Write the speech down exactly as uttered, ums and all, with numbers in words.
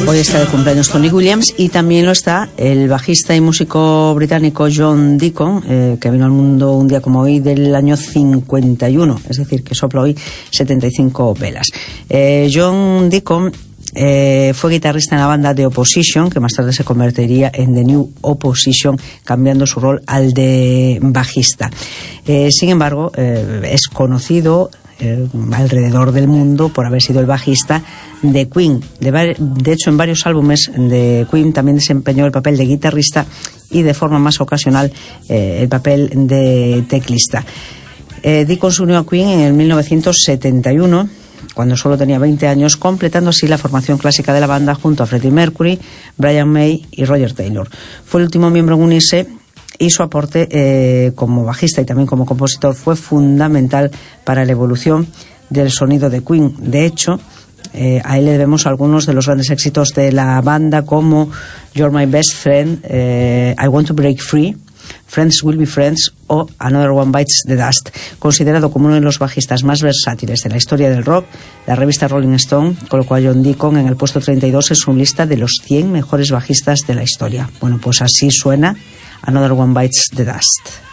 Hoy está de cumpleaños Tony Williams y también lo está el bajista y músico británico John Deacon, eh, que vino al mundo un día como hoy del año cincuenta y uno, es decir, que sopla hoy setenta y cinco velas. Eh, John Deacon Eh, fue guitarrista en la banda The Opposition, que más tarde se convertiría en The New Opposition, cambiando su rol al de bajista. Eh, sin embargo, eh, es conocido eh, alrededor del mundo por haber sido el bajista de Queen. De, de hecho, en varios álbumes de Queen también desempeñó el papel de guitarrista y de forma más ocasional eh, el papel de teclista. Eh, Deacon se unió a Queen en el mil novecientos setenta y uno, cuando solo tenía veinte años, completando así la formación clásica de la banda junto a Freddie Mercury, Brian May y Roger Taylor. Fue el último miembro en unirse y su aporte eh, como bajista y también como compositor fue fundamental para la evolución del sonido de Queen. De hecho, eh, a él le debemos algunos de los grandes éxitos de la banda, como You're My Best Friend, eh, I Want to Break Free, Friends Will Be Friends o Another One Bites the Dust. Considerado como uno de los bajistas más versátiles de la historia del rock, la revista Rolling Stone colocó a John Deacon en el puesto treinta y dos en su lista de los cien mejores bajistas de la historia. Bueno, pues así suena Another One Bites the Dust.